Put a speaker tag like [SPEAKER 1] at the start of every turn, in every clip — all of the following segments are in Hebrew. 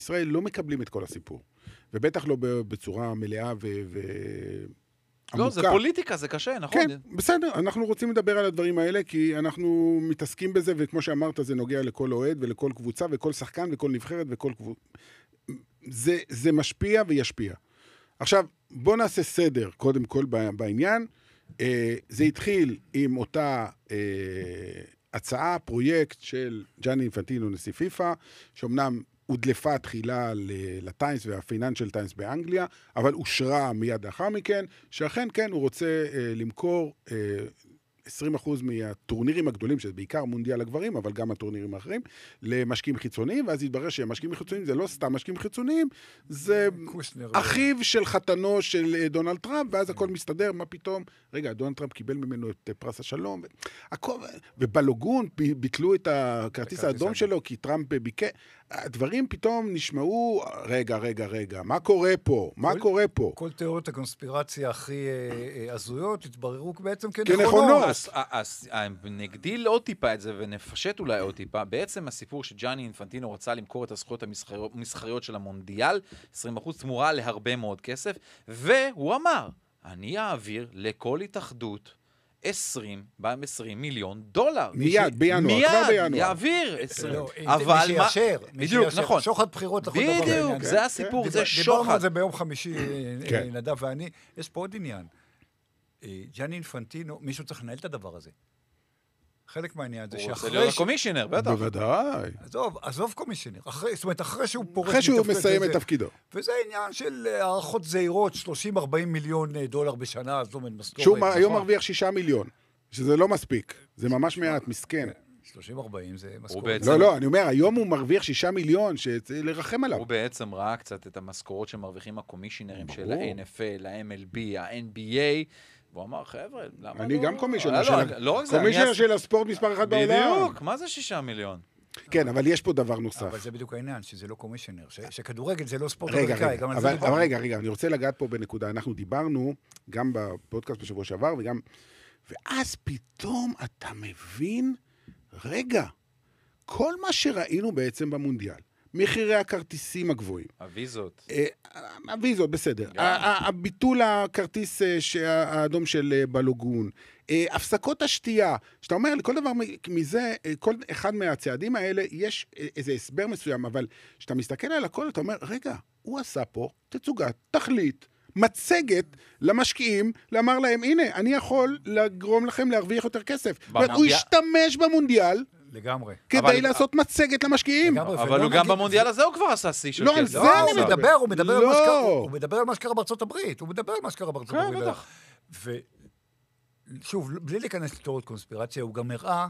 [SPEAKER 1] ישראל לא מקבלים את כל הסיפור, ובטח לא בצורה מלאה
[SPEAKER 2] לא, זה פוליטיקה, זה קשה, נכון?
[SPEAKER 1] כן, בסדר, אנחנו רוצים לדבר על הדברים האלה, כי אנחנו מתעסקים בזה, וכמו שאמרת, זה נוגע לכל אוהד ולכל קבוצה, וכל שחקן וכל נבחרת וכל קבוצה. זה משפיע וישפיע. עכשיו, בוא נעשה סדר, קודם כל, בעניין. זה התחיל עם אותה הצעה, פרויקט של ג'אני אינפנטינו, נשיא פיפ"א, שאומנם הודלפה תחילה לטיימס והפייננשל טיימס באנגליה, אבל אושרה מיד לאחר מכן, שאכן כן, הוא רוצה למכור 20% מהטורנירים הגדולים, שזה בעיקר מונדיאל הגברים, אבל גם הטורנירים האחרים, למשקיעים חיצוניים, ואז התברר שהמשקיעים חיצוניים זה לא סתם משקיעים חיצוניים, זה אחיו של חתנו של דונלד טראמפ, ואז הכל מסתדר, מה פתאום? רגע, דונלד טראמפ קיבל ממנו את פרס השלום, ובלוגון ביטלו את הכרטיס האדום שלו, כי טראמפ ביקר, הדברים פתאום נשמעו, רגע, מה קורה פה? מה קורה פה?
[SPEAKER 3] כל תיאוריות הקונספירציה הכי הזויות התבררו בעצם
[SPEAKER 1] כנכונות.
[SPEAKER 2] אז נגדיל עוד טיפה את זה ונפשט אולי עוד טיפה. בעצם הסיפור שג'אני אינפנטינו רצה למכור את הזכויות המסחריות של המונדיאל, 20% תמורה להרבה מאוד כסף, והוא אמר, אני אעביר לכל התאחדות 20 מיליון דולר.
[SPEAKER 1] מיד, בינואר, כבר בינואר.
[SPEAKER 2] מיד, יעביר 20.
[SPEAKER 3] אבל מי שישר,
[SPEAKER 2] בדיוק, נכון.
[SPEAKER 3] שוחד בחירות לכל דבר.
[SPEAKER 2] בדיוק, זה הסיפור, זה שוחד.
[SPEAKER 3] דיברנו על זה ביום חמישי, נדב ואני. יש פה עוד עניין. ג'אני אינפנטינו, מישהו צריך לנהל את הדבר הזה. חלק מהעניין זה
[SPEAKER 2] הוא רוצה להיות הקומישיונר, בטח.
[SPEAKER 1] בוודאי.
[SPEAKER 3] עזוב קומישיונר. זאת אומרת, אחרי שהוא פורש...
[SPEAKER 1] אחרי שהוא מסיים את תפקידו.
[SPEAKER 3] וזה עניין של הערכות זהירות, 30-40 מיליון דולר בשנה, זאת אומרת, משכורת.
[SPEAKER 1] שהוא היום מרוויח 6 מיליון, שזה לא מספיק. זה ממש מעט, מסכן.
[SPEAKER 3] 30-40 זה משכורת.
[SPEAKER 1] לא, אני אומר, היום הוא מרוויח 6 מיליון, שצריך לרחם עליו.
[SPEAKER 2] הוא בעצם ראה קצת את המשכורות שמרוויחים הקומישיונרים של ה-NFL, ה-MLB, ה-NBA, והוא אמר, חבר'ה, למה לא?
[SPEAKER 1] אני גם קומישיונר של הספורט מספר 1 בעולם.
[SPEAKER 2] בדיוק, מה זה 6 מיליון?
[SPEAKER 1] כן, אבל יש פה דבר נוסף.
[SPEAKER 3] אבל זה בדיוק העניין, שזה לא קומישיונר, שכדורגל זה לא ספורט
[SPEAKER 1] אמריקאי. אבל רגע, אני רוצה לגעת פה בנקודה. אנחנו דיברנו גם בפודקאסט בשבוע שעבר, ואז פתאום אתה מבין, רגע, כל מה שראינו בעצם במונדיאל, מחירי הכרטיסים הגבוהים. הוויזות, בסדר. הביטול הכרטיס האדום של בלוגון. הפסקות השתייה. שאתה אומר, לכל דבר מזה, כל אחד מהצעדים האלה, יש איזה הסבר מסוים, אבל כשאתה מסתכל על הכל, אתה אומר, רגע, הוא עשה פה תצוגת, תכלית, מצגת למשקיעים, לאמר להם, הנה, אני יכול לגרום לכם להרוויח יותר כסף. הוא השתמש במונדיאל,
[SPEAKER 3] לגמרי.
[SPEAKER 1] כדי לעשות מצגת למשקיעים.
[SPEAKER 2] אבל הוא גם במונדיאל הזה הוא כבר עשה סי של כסף.
[SPEAKER 1] לא, על זה אני מדבר.
[SPEAKER 3] הוא מדבר על מה שקרה בארצות הברית.
[SPEAKER 2] כן, בטח.
[SPEAKER 3] ושוב, בלי להיכנס לתיאוריות קונספירציה, הוא גם הראה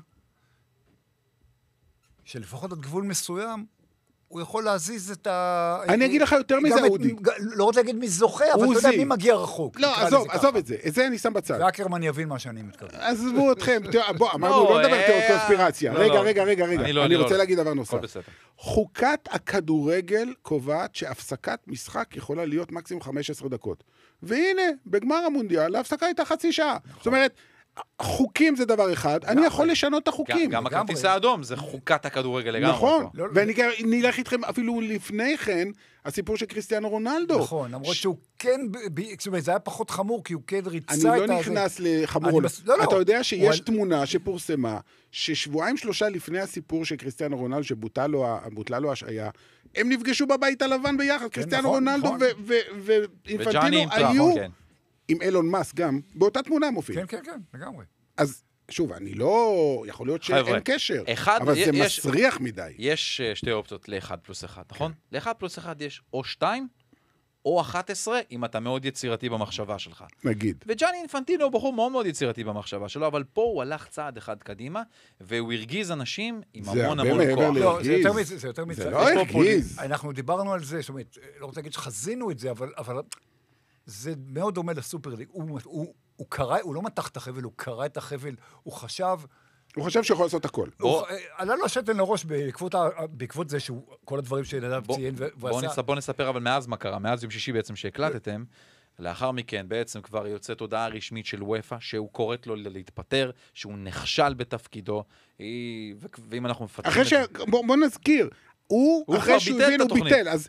[SPEAKER 3] שלפחות עד גבול מסוים, הוא יכול להזיז את ה...
[SPEAKER 1] אני אגיד לך יותר מזה, אודי.
[SPEAKER 3] לא רוצה להגיד מי זוכה, אבל אתה יודע מי מגיע רחוק.
[SPEAKER 1] לא, עזוב את זה. את זה אני שם בצד.
[SPEAKER 3] ואקרמן יבין מה שאני מתכוון.
[SPEAKER 1] עזבו אתכם. בוא, אמרנו, לא נדבר תיאוריות קונספירציה. רגע. אני רוצה להגיד דבר נוסף. חוקת הכדורגל קובעת שהפסקת משחק יכולה להיות מקסימום 15 דקות. והנה, בגמר המונדיאל, ההפסקה הייתה חצי שעה. זאת אומרת, חוקים זה דבר אחד, אני יכול לשנות את החוקים.
[SPEAKER 2] גם הכרטיס האדום זה חוקת הכדורגל לגמרי.
[SPEAKER 1] נכון, ואני נלך איתכם אפילו לפני כן, הסיפור של קריסטיאנו רונלדו.
[SPEAKER 3] נכון, למרות שהוא כן, זאת אומרת, זה היה פחות חמור, כי הוא כן ריצה את
[SPEAKER 1] זה. אני לא נכנס לחמור. אתה יודע שיש תמונה שפורסמה, ששבועיים 3 לפני הסיפור של קריסטיאנו רונלדו, שבוטלה לו השעיה, הם נפגשו בבית הלבן ביחד, קריסטיאנו רונלדו ואינפנטינו היו... עם אילון מאסק גם, באותה תמונה מופיע.
[SPEAKER 3] כן, לגמרי.
[SPEAKER 1] אז שוב, אני לא... יכול להיות שאין קשר, אבל זה מסריח מדי.
[SPEAKER 2] יש 2 אופציות ל-1+1, נכון? ל-1+1 יש או 2, או 11, אם אתה מאוד יצירתי במחשבה שלך.
[SPEAKER 1] נגיד.
[SPEAKER 2] וג'אני אינפנטינו הוא בחור מאוד מאוד יצירתי במחשבה שלו, אבל פה הוא הלך צעד אחד קדימה, והוא הרגיז אנשים עם המון כוח.
[SPEAKER 3] לא, זה יותר מזה.
[SPEAKER 1] זה לא הרגיז.
[SPEAKER 3] אנחנו דיברנו על זה, זאת אומרת, לא רוצה להגיד שחזינו את זה, אבל זה מאוד דומה לסופר ליג. הוא קרא, הוא לא מתח את החבל, הוא קרא את החבל, הוא חשב
[SPEAKER 1] שיכול לעשות הכל.
[SPEAKER 3] עלה לו השתן לראש בעקבות זה שהוא, כל הדברים שנדב ציין ועשה.
[SPEAKER 2] בוא נספר אבל מאז מה קרה, מאז יום שישי בעצם שהקלטתם, לאחר מכן בעצם כבר יוצאת הודעה רשמית של וופא, שהוא קוראת לו להתפטר, שהוא נכשל בתפקידו, ואם אנחנו מפתחים...
[SPEAKER 1] בוא נזכיר, הוא אחרי שהוא הבין, הוא ביטל, אז